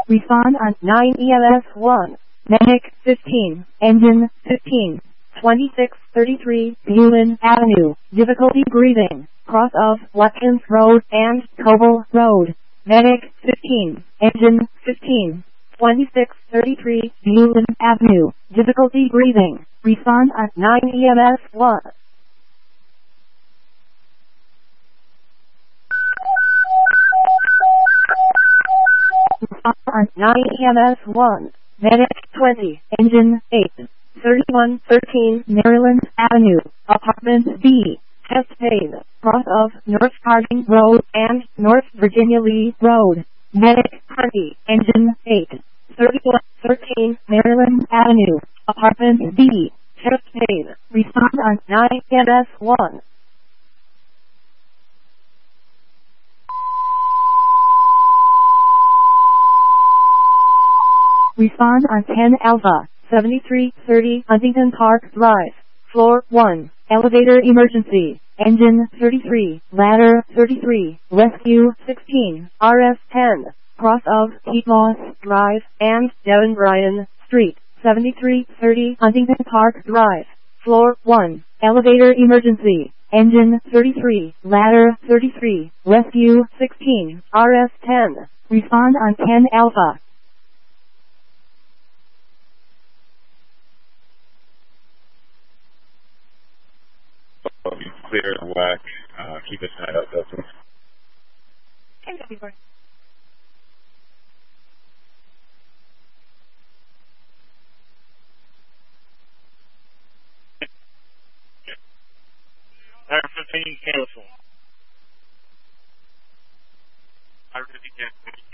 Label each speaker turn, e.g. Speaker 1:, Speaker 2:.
Speaker 1: Respond on 9 EMS 1. Medic 15. Engine 15. 2633 Bulin Avenue. Difficulty breathing. Cross of Watkins Road and Coble Road. Medic 15. Engine 15. 2633 Bulin Avenue. Difficulty breathing. Respond on 9 EMS 1. On 9 EMS 1. Medic 20. Engine 8. 3113 Maryland Avenue. Apartment B. Chest pain. Cross of North Harding Road and North Virginia Lee Road. Medic 20. Engine 8. 3113 Maryland Avenue. Apartment B. Chest pain. Respond on 9 EMS 1. Respond on 10 Alpha, 7330 Huntington Park Drive, Floor 1, Elevator Emergency, Engine 33, Ladder 33, Rescue 16, RS 10, Cross of Heat Loss Drive and Devon Bryan Street, 7330 Huntington Park Drive, Floor 1, Elevator Emergency, Engine 33, Ladder 33, Rescue 16, RS 10, Respond on 10 Alpha.
Speaker 2: Clear and whack. Keep it tied up, Dustin.
Speaker 3: NW4.
Speaker 4: Tire 15 cancel. Tire 50 cancel.